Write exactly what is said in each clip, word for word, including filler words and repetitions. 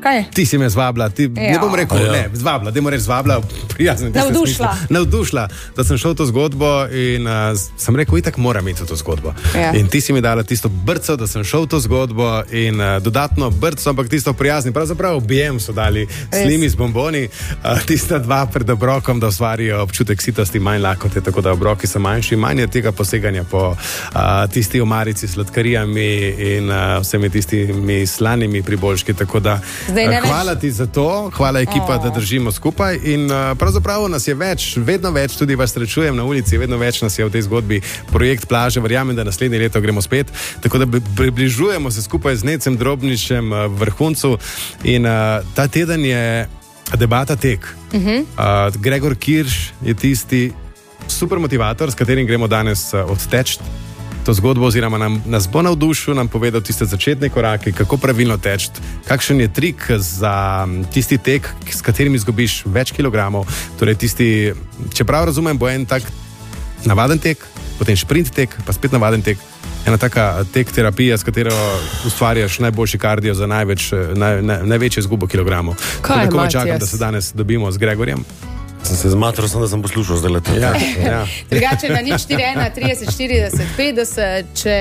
Kaj? Ti si me zvabila, ti, ne bom rekel, ja. ne, zvabila, dajmo reči zvabila, prijazno. Navdušila. Navdušila, da sem šel v to zgodbo in uh, sem rekel, itak moram iti v to zgodbo. Ja. In ti si mi dala tisto brco, da sem šel v to zgodbo in uh, dodatno brco, ampak tisto prijazni, pravzaprav objem so dali slimi z bomboni, uh, tista dva pred obrokom, da ustvarijo občutek sitosti, manj lakote, tako da obroki so manjši, manj je tega poseganja po uh, tisti omarici s sladkarijami in uh, vsemi tistimi slanimi priboljški, tako da uh, hvala ti za to, hvala ekipa, oh. da držimo skupaj in uh, pravzaprav nas je več, vedno več, tudi vas srečujem na ulici, vedno več nas je v tej zgodbi projekt Plaže, verjamem, da naslednje leto gremo spet, tako da približujemo se skupaj z Necem Drobničem uh, vrhuncu in uh, ta teden je debata tek. Uh-huh. Uh, Gregor Kirš je tisti super motivator, s katerim gremo danes uh, odteč to zgodbo, oziroma nam, nas bo navdušil, nam povedal tiste začetne korake, kako pravilno teči, kakšen je trik za tisti tek, s katerim izgubiš več kilogramov. Torej tisti, čeprav razumem, bo en tak navaden tek, potem šprint tek, pa spet navaden tek, ena taka tek terapija, s katero ustvarjaš najboljši kardio za največ, naj, naj, največje izgubo kilogramov. Kaj, tako me čakam, da se danes dobimo z Gregorjem. Sem se zmatral, sem, da sem poslušal zdaj leto. Ja, ja. Drugače na nič štiri ena trideset štirideset petdeset, če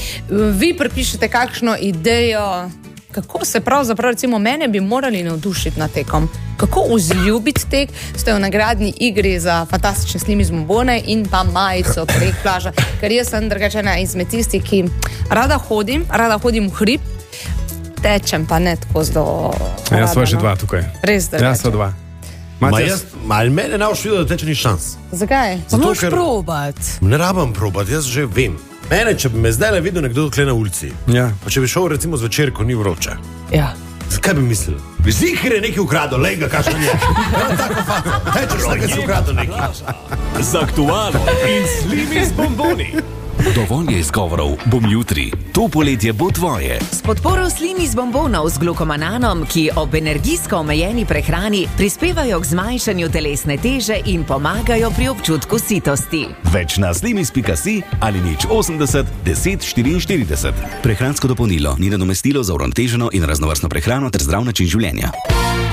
vi pripišete kakšno idejo, kako se pravzaprav, recimo mene bi morali navdušiti na tekom, kako vzljubiti tek, ste v nagradni igri za fantastične slimi z bombone in pa majico projekt Plaža, ker jaz sem drugače ena izmed tistih, ki rada hodim, rada hodim v hrib, tečem pa ne tako zelo. Ja, sva že dva tukaj. Res drugače. Ja, sva dva. Ma jaz, ali mene ne boš videl, da teče ni šans. Zakaj? Zato, Moš ker probat. ne rabam probat, jaz že vem. Mene, če bi me zdaj le videl nekdo tukaj na ulici, Ja. pa če bi šel recimo zvečer, ko ni vroče, Ja. zakaj bi mislil? Bi zihar je nekaj ukradel, lej ga, kakšen je. Ja, tako faco, tečeš, nekaj si ukradel nekaj. Z aktualno in slimi z bomboni. Dovolj je izgovorov, bom jutri. To poletje bo tvoje. S podporo slimi z bombonov z glukomananom, ki ob energijsko omejeni prehrani prispevajo k zmanjšanju telesne teže in pomagajo pri občutku sitosti. Več na slimis pika si ali nič osemdeset deset štiriinštirideset. Prehransko dopolnilo ni nadomestilo za uravnoteženo in raznovrstno prehrano ter zdrav način življenja.